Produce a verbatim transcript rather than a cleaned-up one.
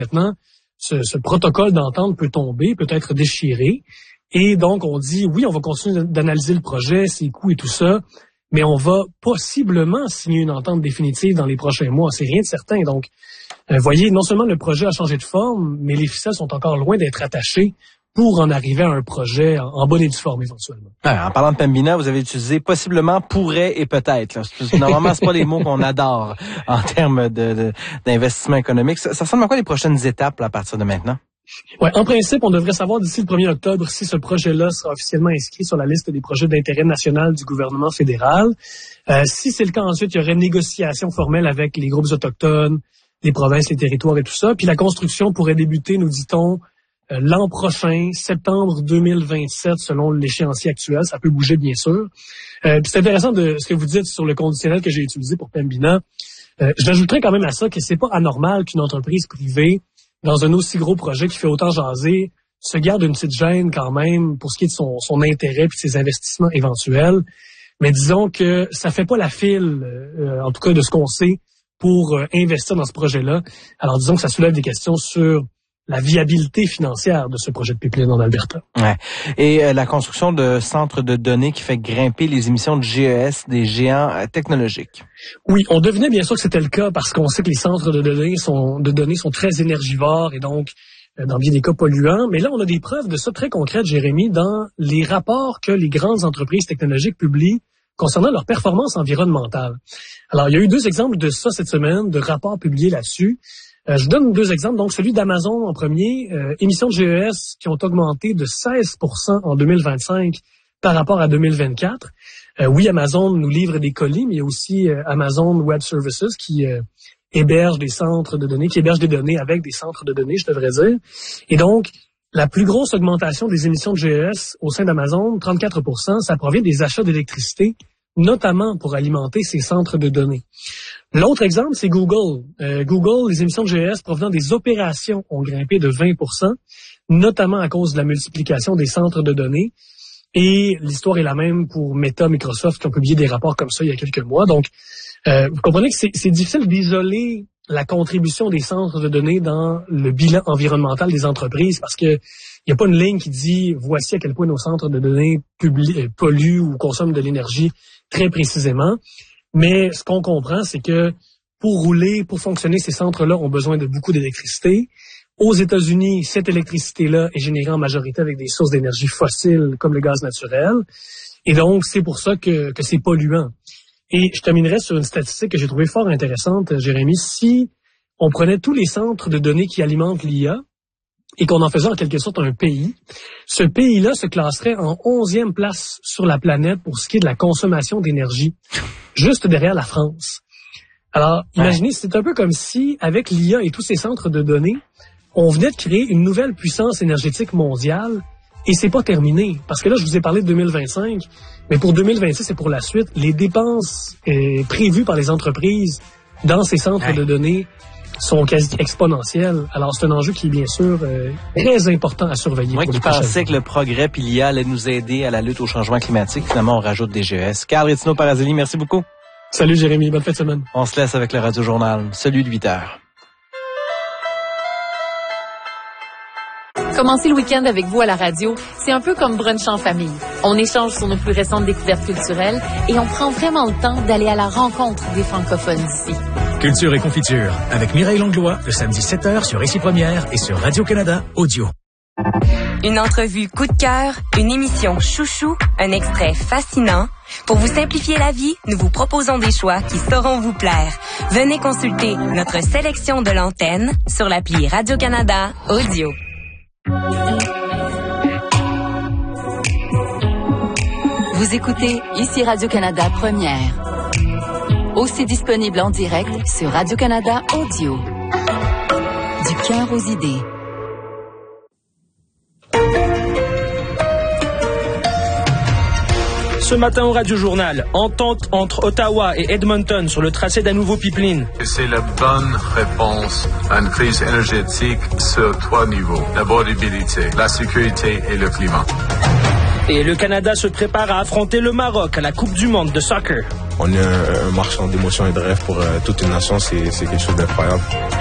Maintenant, ce, ce protocole d'entente peut tomber, peut être déchiré. Et donc, on dit, oui, on va continuer d'analyser le projet, ses coûts et tout ça, mais on va possiblement signer une entente définitive dans les prochains mois. C'est rien de certain. Donc, vous euh, voyez, non seulement le projet a changé de forme, mais les ficelles sont encore loin d'être attachées pour en arriver à un projet en, en bonne et due forme éventuellement. Ah, en parlant de Pembina, vous avez utilisé possiblement, pourrait et peut-être. Là. Normalement, c'est pas les mots qu'on adore en termes de, de, d'investissement économique. Ça, ça ressemble à quoi les prochaines étapes là, à partir de maintenant? Ouais, en principe, on devrait savoir d'ici le premier octobre si ce projet-là sera officiellement inscrit sur la liste des projets d'intérêt national du gouvernement fédéral. Euh, si c'est le cas, ensuite, il y aurait une négociation formelle avec les groupes autochtones, les provinces, les territoires et tout ça. Puis la construction pourrait débuter, nous dit-on, euh, l'an prochain, septembre deux mille vingt-sept, selon l'échéancier actuel. Ça peut bouger, bien sûr. Euh, puis c'est intéressant de ce que vous dites sur le conditionnel que j'ai utilisé pour Pembina. Euh, J'ajouterais quand même à ça que c'est pas anormal qu'une entreprise privée, dans un aussi gros projet qui fait autant jaser, se garde une petite gêne quand même pour ce qui est de son, son intérêt et de ses investissements éventuels. Mais disons que ça fait pas la file, euh, en tout cas de ce qu'on sait, pour euh, investir dans ce projet-là. Alors disons que ça soulève des questions sur la viabilité financière de ce projet de pipeline en Alberta. Ouais. Et euh, la construction de centres de données qui fait grimper les émissions de G E S des géants euh, technologiques. Oui, on devinait bien sûr que c'était le cas parce qu'on sait que les centres de données sont, de données sont très énergivores et donc euh, dans bien des cas polluants. Mais là, on a des preuves de ça très concrètes, Jérémy, dans les rapports que les grandes entreprises technologiques publient concernant leur performance environnementale. Alors, il y a eu deux exemples de ça cette semaine, de rapports publiés là-dessus. Euh, je vous donne deux exemples. Donc, celui d'Amazon en premier, euh, émissions de G E S qui ont augmenté de seize pour cent en deux mille vingt-cinq par rapport à deux mille vingt-quatre. Euh, oui, Amazon nous livre des colis, mais il y a aussi euh, Amazon Web Services qui euh, héberge des centres de données, qui héberge des données avec des centres de données, je devrais dire. Et donc, la plus grosse augmentation des émissions de G E S au sein d'Amazon, trente-quatre pour cent, ça provient des achats d'électricité, notamment pour alimenter ces centres de données. L'autre exemple, c'est Google. Euh, Google, les émissions de G E S provenant des opérations ont grimpé de vingt pour cent, notamment à cause de la multiplication des centres de données. Et l'histoire est la même pour Meta, Microsoft, qui ont publié des rapports comme ça il y a quelques mois. Donc, euh, vous comprenez que c'est, c'est difficile d'isoler la contribution des centres de données dans le bilan environnemental des entreprises parce que il n'y a pas une ligne qui dit voici à quel point nos centres de données publi- polluent ou consomment de l'énergie très précisément. Mais ce qu'on comprend, c'est que pour rouler, pour fonctionner, ces centres-là ont besoin de beaucoup d'électricité. Aux États-Unis, cette électricité-là est générée en majorité avec des sources d'énergie fossiles comme le gaz naturel. Et donc, c'est pour ça que, que c'est polluant. Et je terminerai sur une statistique que j'ai trouvée fort intéressante, Jérémy. Si on prenait tous les centres de données qui alimentent l'I A et qu'on en faisait en quelque sorte un pays, ce pays-là se classerait en onzième place sur la planète pour ce qui est de la consommation d'énergie, juste derrière la France. Alors, imaginez, ouais. C'est un peu comme si, avec l'I A et tous ces centres de données, on venait de créer une nouvelle puissance énergétique mondiale. Et c'est pas terminé, parce que là, je vous ai parlé de deux mille vingt-cinq, mais pour deux mille vingt-six et pour la suite, les dépenses euh, prévues par les entreprises dans ces centres ouais. de données sont quasi exponentielles. Alors, c'est un enjeu qui est bien sûr euh, très important à surveiller. Moi qui pensais que le progrès puis l'I A allait nous aider à la lutte au changement climatique, finalement, on rajoute des G E S. Carl Rétino-Parazeli, merci beaucoup. Salut Jérémy, bonne fin de semaine. On se laisse avec le Radio Journal, celui de huit heures. Commencer le week-end avec vous à la radio, c'est un peu comme brunch en famille. On échange sur nos plus récentes découvertes culturelles et on prend vraiment le temps d'aller à la rencontre des francophones d'ici. Culture et confiture avec Mireille Langlois, le samedi sept heures sur Ici Première et sur Radio-Canada Audio. Une entrevue coup de cœur, une émission chouchou, un extrait fascinant. Pour vous simplifier la vie, nous vous proposons des choix qui sauront vous plaire. Venez consulter notre sélection de l'antenne sur l'appli Radio-Canada Audio. Vous écoutez Ici Radio-Canada Première. Aussi disponible en direct sur Radio-Canada Audio. Du cœur aux idées. Ce matin au Radio Journal, entente entre Ottawa et Edmonton sur le tracé d'un nouveau pipeline. C'est la bonne réponse à une crise énergétique sur trois niveaux. L'abordabilité, la sécurité et le climat. Et le Canada se prépare à affronter le Maroc à la Coupe du monde de soccer. On est un, un marchand d'émotions et de rêves pour euh, toute une nation, c'est, c'est quelque chose d'incroyable.